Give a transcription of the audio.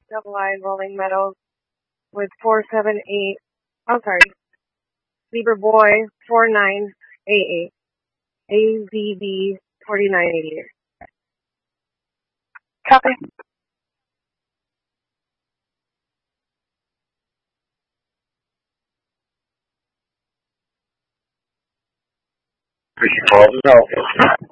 double I Rolling Meadows with 478. Oh, sorry. Libra Boy 4988. AZB 4988. Copy. Fishy calls is Alpha.